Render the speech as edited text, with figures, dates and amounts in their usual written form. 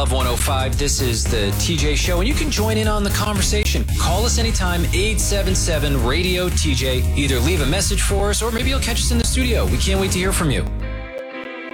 Love 105. This is the TJ Show, and you can join in on the conversation. Call us anytime, 877-RADIO-TJ. Either leave a message for us, or maybe you'll catch us in the studio. We can't wait to hear from you.